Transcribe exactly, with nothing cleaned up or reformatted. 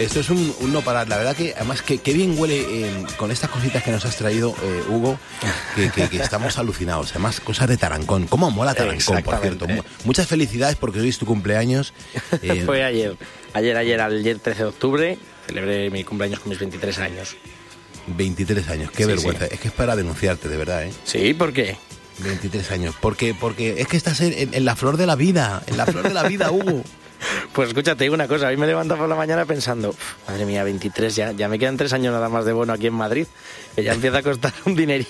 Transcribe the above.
Esto es un, un no parar. La verdad que, además, que, que bien huele eh, con estas cositas que nos has traído, eh, Hugo, que, que, que estamos alucinados. Además, cosas de Tarancón. ¿Cómo mola Tarancón, por cierto? Muchas felicidades porque hoy es tu cumpleaños. Eh... Fue ayer. Ayer, ayer, ayer trece de octubre, celebré mi cumpleaños con mis veintitrés años. veintitrés años, qué sí, vergüenza. Sí. Es que es para denunciarte, de verdad, ¿eh? Sí, ¿por qué? veintitrés años. Porque, porque es que estás en, en, en la flor de la vida. En la flor de la vida, Hugo. Pues escúchate, te digo una cosa. A mí me levanto por la mañana pensando, madre mía, veintitrés, ya, ya me quedan tres años nada más de bono aquí en Madrid, que ya empieza a costar un dinerito.